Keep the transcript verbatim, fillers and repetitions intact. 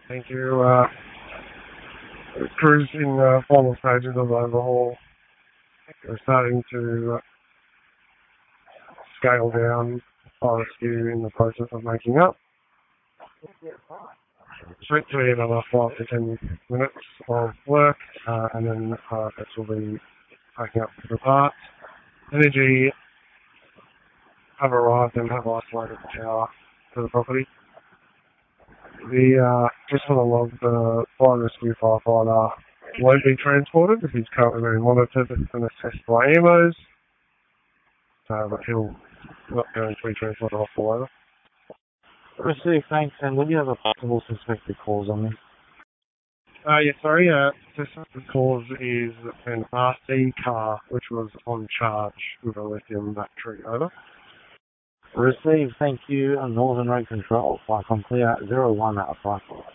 Thank you. Uh, crew's in uh, final stages of overhaul. We're starting to uh, scale down fire rescue in the process of making up. Should be another five to ten minutes of work, uh, and then uh, this will be packing up the parts. Energy have arrived and have isolated the tower to the property. The uh, just for the log, the fire rescue firefighter won't be transported if he's currently being monitored and assessed by A M Os, uh, but he'll not going to be transported off the ladder. Received, thanks, and will you have a possible suspected cause on this? Uh, yeah, sorry, uh, suspected cause is an R C car which was on charge with a lithium battery. Over. Received, thank you, and Northern Road Control, flight on clear, zero one out of five.